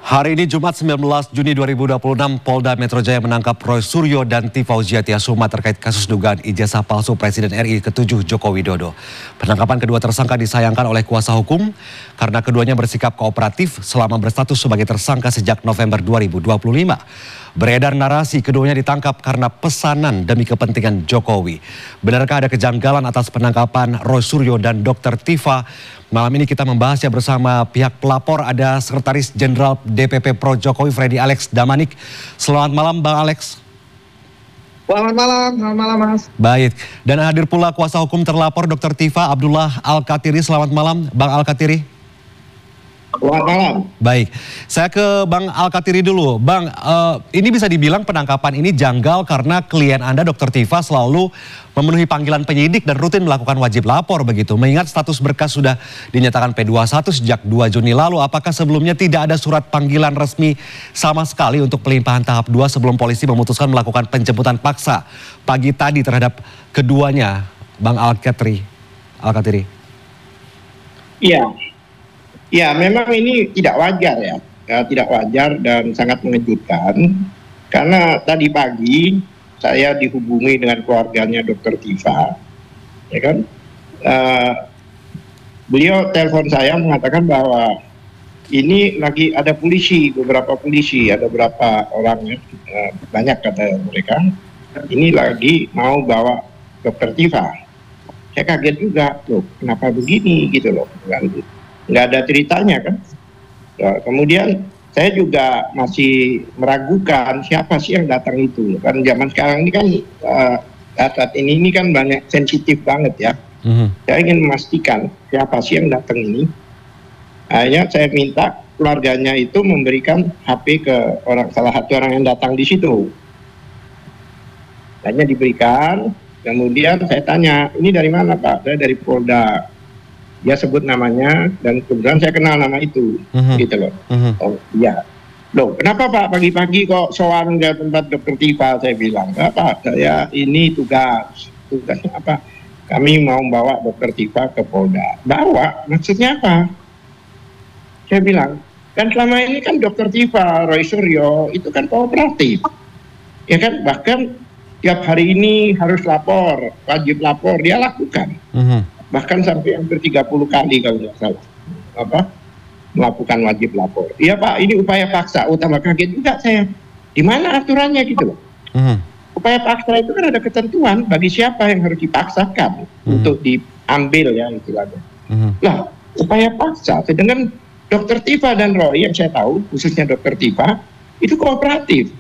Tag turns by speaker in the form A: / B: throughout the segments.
A: Hari ini Jumat 19 Juni 2026, Polda Metro Jaya menangkap Roy Suryo dan Tifauziatia Suma terkait kasus dugaan ijazah palsu Presiden RI ke-7 Joko Widodo. Penangkapan kedua tersangka disayangkan oleh kuasa hukum karena keduanya bersikap kooperatif selama berstatus sebagai tersangka sejak November 2025. Beredar narasi keduanya ditangkap karena pesanan demi kepentingan Jokowi. Benarkah ada kejanggalan atas penangkapan Roy Suryo dan Dr. Tifa? Malam ini kita membahasnya bersama pihak pelapor, ada Sekretaris Jenderal DPP Pro Jokowi Freddy Alex Damanik. Selamat malam Bang Alex.
B: Selamat malam Mas.
A: Baik, dan hadir pula kuasa hukum terlapor Dr. Tifa Abdullah Al-Katiri. Selamat malam Bang Al-Katiri.
B: Selamat malam.
A: Baik, saya ke Bang Al-Katiri dulu. Bang, ini bisa dibilang penangkapan ini janggal karena klien Anda Dr. Tifa selalu memenuhi panggilan penyidik dan rutin melakukan wajib lapor begitu. Mengingat status berkas sudah dinyatakan P21 sejak 2 Juni lalu, apakah sebelumnya tidak ada surat panggilan resmi sama sekali untuk pelimpahan tahap 2 sebelum polisi memutuskan melakukan penjemputan paksa pagi tadi terhadap keduanya, Bang Al-Katiri?
B: Ya, memang ini tidak wajar ya, tidak wajar dan sangat mengejutkan. Karena tadi pagi saya dihubungi dengan keluarganya Dr. Tifa, ya kan? Beliau telepon saya mengatakan bahwa ini lagi ada polisi, beberapa polisi, ada beberapa orang, banyak kata mereka, ini lagi mau bawa Dr. Tifa. Saya kaget juga, loh kenapa begini gitu loh, nggak ada ceritanya kan. Kemudian saya juga masih meragukan siapa sih yang datang itu, kan zaman sekarang ini kan saat ini kan banyak sensitif banget ya. Saya ingin memastikan siapa sih yang datang ini. Akhirnya saya minta keluarganya itu memberikan HP ke salah satu orang yang datang di situ. Hanya diberikan, kemudian saya tanya, ini dari mana Pak? Saya dari Polda. Dia sebut namanya dan kemudian saya kenal nama itu, gitu loh. Oh iya, loh kenapa Pak pagi-pagi kok sowan ke tempat Dr. Tifa? Saya bilang, Pak saya ini tugasnya apa? Kami mau bawa Dr. Tifa ke Polda. Bawa, maksudnya apa? Saya bilang, kan selama ini kan Dr. Tifa, Roy Suryo itu kan kooperatif, ya kan? Bahkan tiap hari ini harus lapor, wajib lapor, dia lakukan. Bahkan sampai hampir 30 kali kalau tidak salah melakukan wajib lapor. Iya Pak, ini upaya paksa. Tambah kaget juga saya. Di mana aturannya gitu loh. Upaya paksa itu kan ada ketentuan bagi siapa yang harus dipaksakan untuk diambil ya istilahnya. Lah, upaya paksa. Sedangkan Dr. Tifa dan Roy yang saya tahu, khususnya Dr. Tifa, itu kooperatif.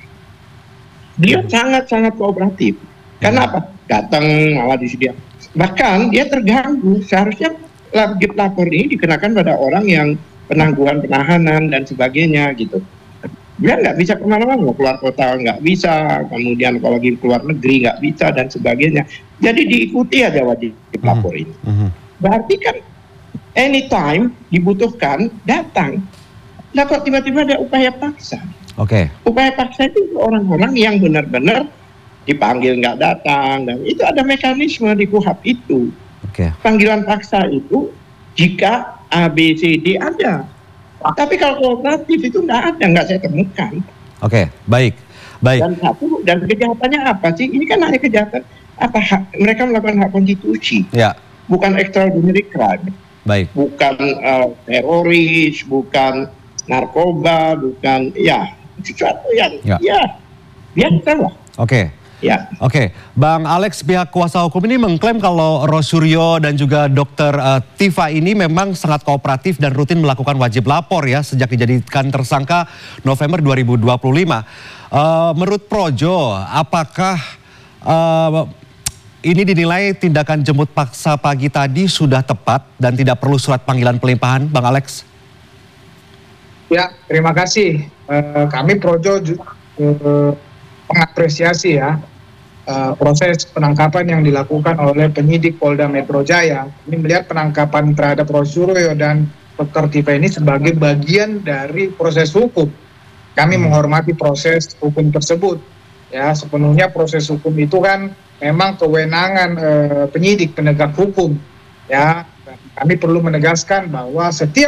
B: Dia sangat-sangat kooperatif. Karena apa? Datang malah disediakan. Bahkan dia terganggu, seharusnya wajib lapor ini dikenakan pada orang yang penangguhan penahanan dan sebagainya gitu. Dia nggak bisa kemana-mana, keluar kota nggak bisa, kemudian kalau lagi keluar negeri nggak bisa dan sebagainya. Jadi diikuti aja wajib lapor ini. Berarti kan anytime dibutuhkan datang. Nah kok tiba-tiba ada upaya paksa? Upaya paksa itu orang-orang yang benar-benar dipanggil nggak datang, dan itu ada mekanisme di KUHP itu. Panggilan paksa itu jika ABCD ada, tapi kalau kooperatif itu nggak ada, nggak saya temukan.
A: Baik.
B: Dan kejahatannya apa sih? Ini kan hanya kejahatan mereka melakukan hak konstitusi, bukan extraordinary crime, bukan teroris, bukan narkoba, bukan sesuatu yang biasa lah.
A: Bang Alex, pihak kuasa hukum ini mengklaim kalau Roy Suryo dan juga Dr. Tifa ini memang sangat kooperatif dan rutin melakukan wajib lapor ya sejak dijadikan tersangka November 2025. Menurut Projo, apakah ini dinilai tindakan jemput paksa pagi tadi sudah tepat dan tidak perlu surat panggilan pelimpahan, Bang Alex?
C: Ya, terima kasih. Kami Projo mengapresiasi ya proses penangkapan yang dilakukan oleh penyidik Polda Metro Jaya. Ini melihat penangkapan terhadap Roy Suryo dan Dr. Tifa ini sebagai bagian dari proses hukum. Kami menghormati proses hukum tersebut. Ya, sepenuhnya proses hukum itu kan memang kewenangan penyidik penegak hukum. Ya, kami perlu menegaskan bahwa setiap